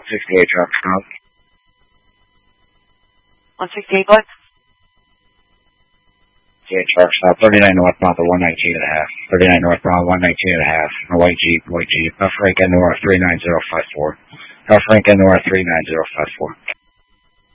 168 truck stop. 168 what? Yeah, truck stop. 39 northbound to 119 and a half. 39 northbound, 119 and a half. A white Jeep. Frank North 39054. Frank North 39054.